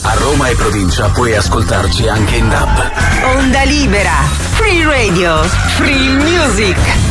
A Roma e provincia puoi ascoltarci anche in DAB. Onda libera, free radio, free music.